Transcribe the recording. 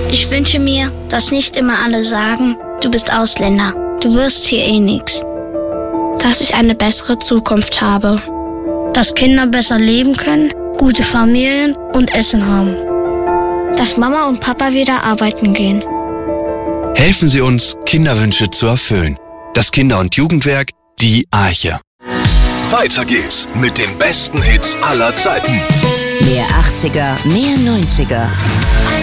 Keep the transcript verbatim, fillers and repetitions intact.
Ich wünsche mir, dass nicht immer alle sagen, du bist Ausländer, du wirst hier eh nix. Dass ich eine bessere Zukunft habe. Dass Kinder besser leben können, gute Familien und Essen haben. Dass Mama und Papa wieder arbeiten gehen. Helfen Sie uns, Kinderwünsche zu erfüllen. Das Kinder- und Jugendwerk, die Arche. Weiter geht's mit den besten Hits aller Zeiten. Mehr achtziger, mehr neunziger.